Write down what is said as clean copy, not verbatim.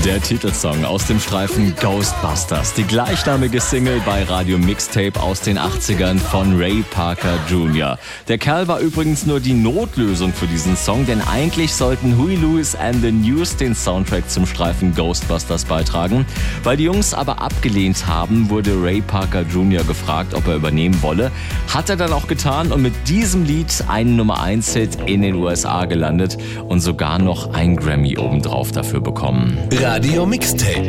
Der Titelsong aus dem Streifen Ghostbusters, die gleichnamige Single bei Radio Mixtape aus den 80ern von Ray Parker Jr. Der Kerl war übrigens nur die Notlösung für diesen Song, denn eigentlich sollten Huey Lewis and the News den Soundtrack zum Streifen Ghostbusters beitragen. Weil die Jungs aber abgelehnt haben, wurde Ray Parker Jr. gefragt, ob er übernehmen wolle. Hat er dann auch getan und mit diesem Lied einen Nummer-1-Hit in den USA gelandet und sogar noch ein Grammy obendrauf dafür bekommen. Radio Mixtape.